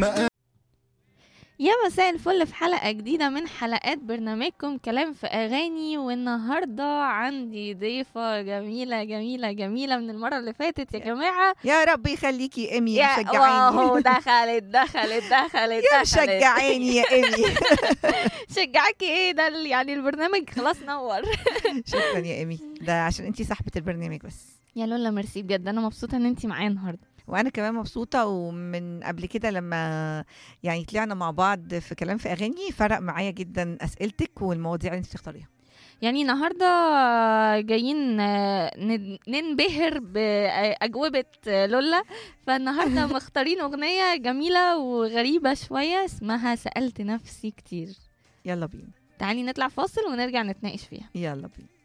يا مساء الفل في حلقة جديدة من حلقات برنامجكم كلام في أغاني. والنهاردة عندي ضيفة جميلة جميلة جميلة من المرة اللي فاتت يا جماعة. يا رب يخليكي يا إيمي، يا مشجعاني. واو، دخلت يا مشجعاني يا إيمي. شجعكي ايه ده يعني البرنامج خلاص نور. شكرا يا إيمي، ده عشان انتي صاحبة البرنامج بس. يا لولا ميرسي بجد، أنا مبسوطة إن انتي معايا النهاردة. وانا كمان مبسوطه، ومن قبل كده لما يعني طلعنا مع بعض في كلام في اغاني فرق معايا جدا اسئلتك والمواضيع اللي انت بتختاريها. يعني النهاردة جايين ننبهر بأجوبة لولا. فالنهاردة مختارين أغنية جميلة وغريبة شوية اسمها سألت نفسي كتير. يلا بينا. تعالي نطلع فاصل ونرجع نتناقش فيها. يلا بينا.